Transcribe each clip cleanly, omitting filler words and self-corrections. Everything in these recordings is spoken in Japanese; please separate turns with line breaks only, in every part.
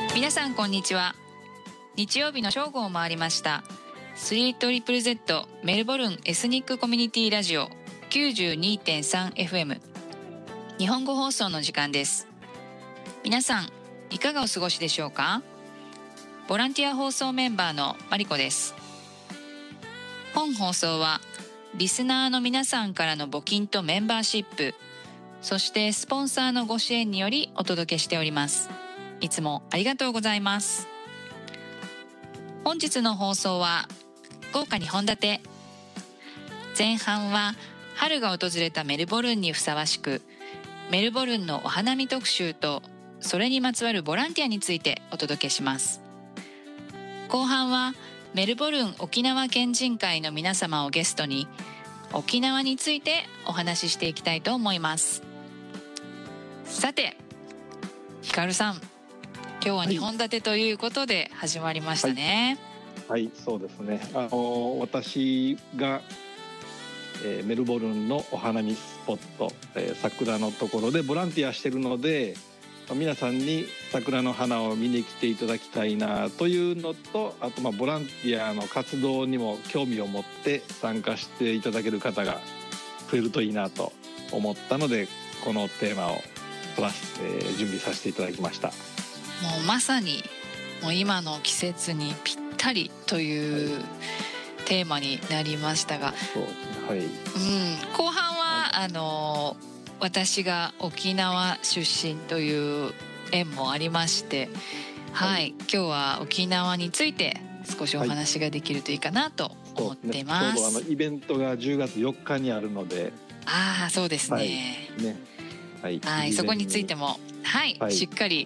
皆さんこんにちは。日曜日の正午を回りました。 3ZZZ メルボルンエスニックコミュニティラジオ 92.3FM 日本語放送の時間です。皆さんいかがお過ごしでしょうか。ボランティア放送メンバーのマリコです。本放送はリスナーの皆さんからの募金とメンバーシップ、そしてスポンサーのご支援によりお届けしております。いつもありがとうございます。本日の放送は豪華2本立て。前半は春が訪れたメルボルンにふさわしく、メルボルンのお花見特集とそれにまつわるボランティアについてお届けします。後半はメルボルン沖縄県人会の皆様をゲストに沖縄についてお話ししていきたいと思います。さてひかるさん、今日は2本立てということで始まりましたね。
はい、そうですね。私が、メルボルンのお花見スポット、桜のところでボランティアしてるので、皆さんに桜の花を見に来ていただきたいなというのと、あとボランティアの活動にも興味を持って参加していただける方が増えるといいなと思ったので、このテーマを準備させていただきました。
もうまさにもう今の季節にぴったりというテーマになりましたが、
はい、
後半は、私が沖縄出身という縁もありまして、今日は沖縄について少しお話ができるといいかなと思っています。
ちょうどイベントが10月4日にあるので、
そうですね。そこについても、しっかり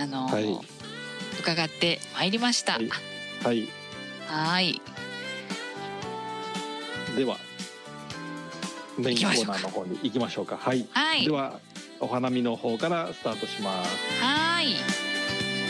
伺ってまいりました。
ではメインコーナーの方に行きましょうか。ではお花見の方からスタートします。